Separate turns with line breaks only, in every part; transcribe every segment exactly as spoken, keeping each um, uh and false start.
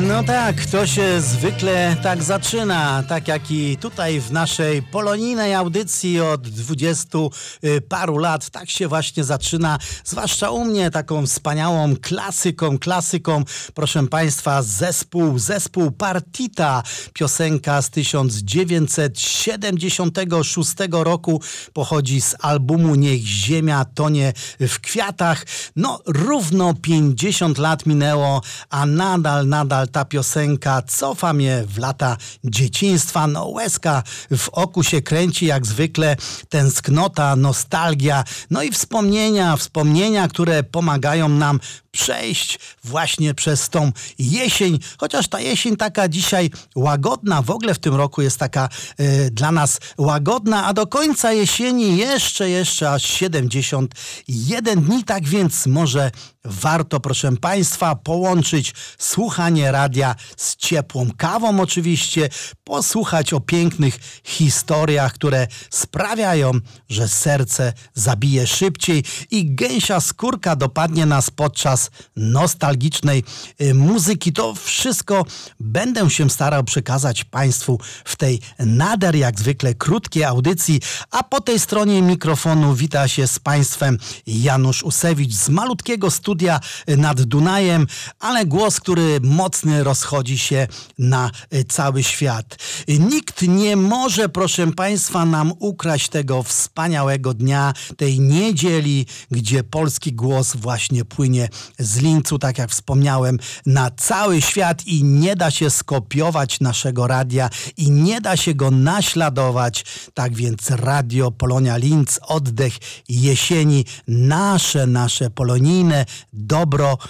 No tak, to się zwykle tak zaczyna, tak jak i tutaj w naszej polonijnej audycji od dwudziestu paru lat, tak się właśnie zaczyna, zwłaszcza u mnie taką wspaniałą klasyką, klasyką, proszę Państwa, zespół, zespół Partita, piosenka z tysiąc dziewięćset siedemdziesiątego szóstego roku, pochodzi z albumu Niech Ziemia tonie w kwiatach. No równo pięćdziesiąt lat minęło, a nadal, nadal ta piosenka cofa mnie w lata dzieciństwa. No łezka w oku się kręci jak zwykle, tęsknota, nostalgia, no i wspomnienia, wspomnienia, które pomagają nam przejść właśnie przez tą jesień, chociaż ta jesień taka dzisiaj łagodna, w ogóle w tym roku jest taka y, dla nas łagodna, a do końca jesieni jeszcze, jeszcze aż siedemdziesiąt jeden dni, tak więc może warto, proszę Państwa, połączyć słuchanie radia z ciepłą kawą oczywiście, posłuchać o pięknych historiach, które sprawiają, że serce zabije szybciej i gęsia skórka dopadnie nas podczas nostalgicznej y, muzyki. To wszystko będę się starał przekazać Państwu w tej nader jak zwykle krótkiej audycji, a po tej stronie mikrofonu wita się z Państwem Janusz Usewicz z malutkiego studia nad Dunajem, ale głos, który mocny rozchodzi się na y, cały świat. Nikt nie może, proszę Państwa, nam ukraść tego wspaniałego dnia, tej niedzieli, gdzie polski głos właśnie płynie z Lincu, tak jak wspomniałem, na cały świat i nie da się skopiować naszego radia i nie da się go naśladować. Tak więc Radio Polonia Linz, oddech jesieni, nasze, nasze polonijne dobro,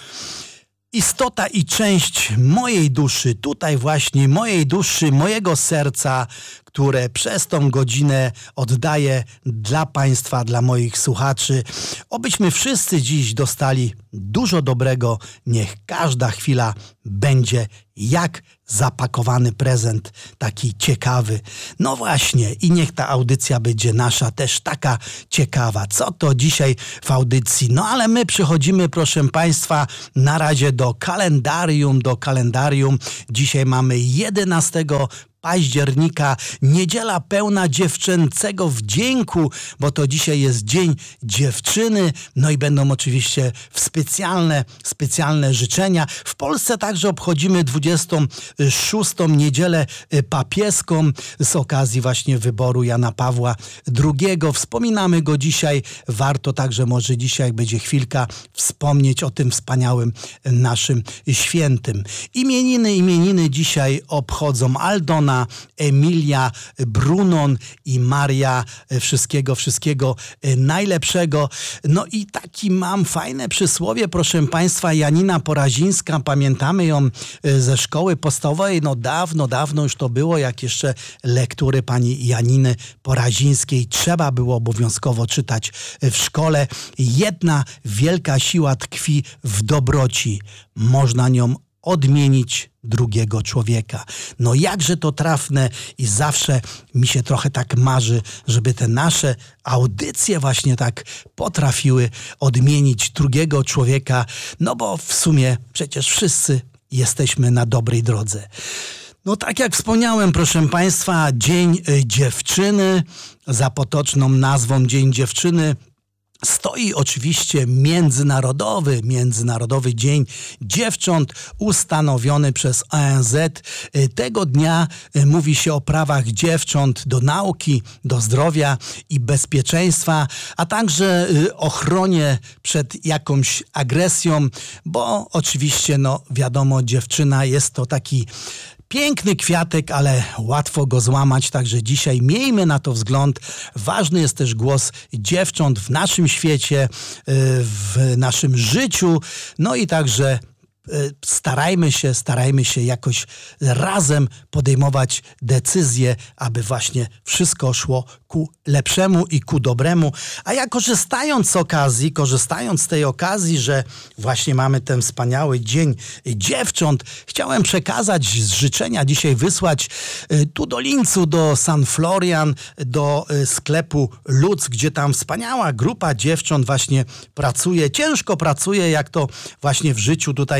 istota i część mojej duszy, tutaj właśnie mojej duszy, mojego serca, które przez tą godzinę oddaję dla Państwa, dla moich słuchaczy. Obyśmy wszyscy dziś dostali dużo dobrego. Niech każda chwila będzie jak zapakowany prezent, taki ciekawy. No właśnie, i niech ta audycja będzie nasza też taka ciekawa. Co to dzisiaj w audycji? No ale my przechodzimy, proszę Państwa, na razie do kalendarium, do kalendarium. Dzisiaj mamy jedenastego października, niedziela pełna dziewczęcego wdzięku, bo to dzisiaj jest Dzień Dziewczyny, no i będą oczywiście specjalne, specjalne życzenia. W Polsce także obchodzimy dwudziestą szóstą niedzielę papieską z okazji właśnie wyboru Jana Pawła drugiego. Wspominamy go dzisiaj, warto także może dzisiaj będzie chwilka wspomnieć o tym wspaniałym naszym świętym. Imieniny, imieniny dzisiaj obchodzą Aldona, Emilia, Brunon i Maria. Wszystkiego, wszystkiego najlepszego. No i taki mam fajne przysłowie, proszę Państwa, Janina Porazińska, pamiętamy ją ze szkoły podstawowej, no dawno, dawno już to było, jak jeszcze lektury pani Janiny Porazińskiej trzeba było obowiązkowo czytać w szkole. Jedna wielka siła tkwi w dobroci. Można nią odmienić drugiego człowieka. No jakże to trafne i zawsze mi się trochę tak marzy, żeby te nasze audycje właśnie tak potrafiły odmienić drugiego człowieka, no bo w sumie przecież wszyscy jesteśmy na dobrej drodze. No tak jak wspomniałem, proszę Państwa, Dzień Dziewczyny, za potoczną nazwą Dzień Dziewczyny stoi oczywiście Międzynarodowy, Międzynarodowy Dzień Dziewcząt ustanowiony przez O N Z. Tego dnia mówi się o prawach dziewcząt do nauki, do zdrowia i bezpieczeństwa, a także ochronie przed jakąś agresją, bo oczywiście, no wiadomo, dziewczyna jest to taki piękny kwiatek, ale łatwo go złamać, także dzisiaj miejmy na to wzgląd. Ważny jest też głos dziewcząt w naszym świecie, w naszym życiu, no i także starajmy się, starajmy się jakoś razem podejmować decyzje, aby właśnie wszystko szło ku lepszemu i ku dobremu. A ja korzystając z okazji, korzystając z tej okazji, że właśnie mamy ten wspaniały Dzień Dziewcząt, chciałem przekazać życzenia, dzisiaj wysłać tu do Lincu, do San Florian, do sklepu Lutz, gdzie tam wspaniała grupa dziewcząt właśnie pracuje, ciężko pracuje, jak to właśnie w życiu tutaj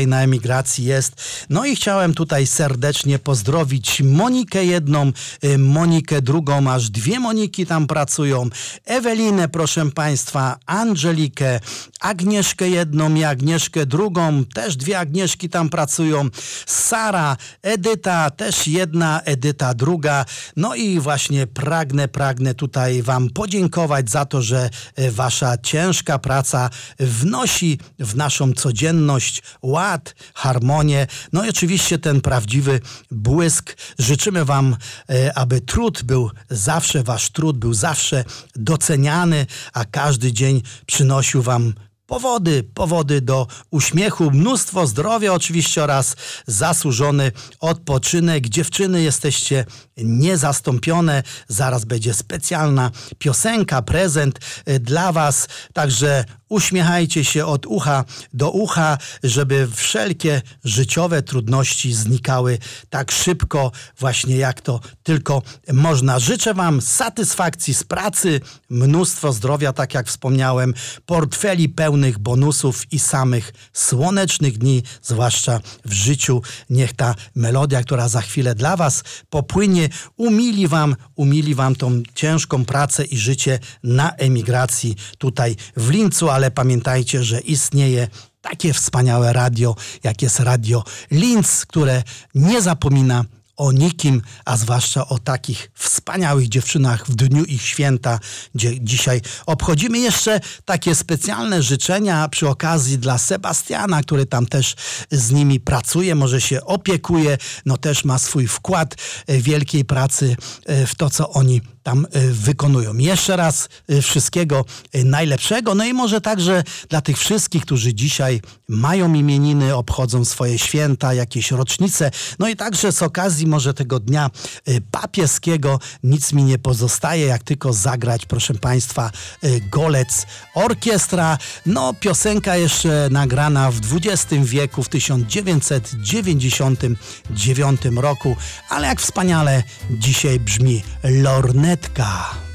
na emigracji jest. No i chciałem tutaj serdecznie pozdrowić Monikę jedną, Monikę drugą, aż dwie Moniki tam pracują, Ewelinę, proszę Państwa, Angelikę, Agnieszkę jedną i Agnieszkę drugą, też dwie Agnieszki tam pracują, Sara, Edyta, też jedna, Edyta druga. No i właśnie pragnę, pragnę tutaj Wam podziękować za to, że Wasza ciężka praca wnosi w naszą codzienność ład, harmonię, no i oczywiście ten prawdziwy błysk. Życzymy Wam, aby trud był zawsze, Wasz trud był zawsze doceniany, a każdy dzień przynosił Wam powody, powody do uśmiechu, mnóstwo zdrowia oczywiście oraz zasłużony odpoczynek. Dziewczyny, jesteście niezastąpione. Zaraz będzie specjalna piosenka, prezent dla Was. Także uśmiechajcie się od ucha do ucha, żeby wszelkie życiowe trudności znikały tak szybko, właśnie jak to tylko można. Życzę Wam satysfakcji z pracy, mnóstwo zdrowia, tak jak wspomniałem, portfeli pełnych bonusów i samych słonecznych dni, zwłaszcza w życiu. Niech ta melodia, która za chwilę dla Was popłynie, umili Wam, umili Wam tą ciężką pracę i życie na emigracji tutaj w Lincu, ale pamiętajcie, że istnieje takie wspaniałe radio, jak jest Radio Linz, które nie zapomina o nikim, a zwłaszcza o takich wspaniałych dziewczynach w dniu ich święta, gdzie dzisiaj obchodzimy. Jeszcze takie specjalne życzenia przy okazji dla Sebastiana, który tam też z nimi pracuje, może się opiekuje, no też ma swój wkład wielkiej pracy w to, co oni tam wykonują. Jeszcze raz wszystkiego najlepszego, no i może także dla tych wszystkich, którzy dzisiaj mają imieniny, obchodzą swoje święta, jakieś rocznice, no i także z okazji może tego dnia papieskiego nic mi nie pozostaje, jak tylko zagrać, proszę Państwa, Golec Orkiestra. No piosenka jeszcze nagrana w dwudziestym wieku, w tysiąc dziewięćset dziewięćdziesiątym dziewiątym roku, ale jak wspaniale dzisiaj brzmi lornetka.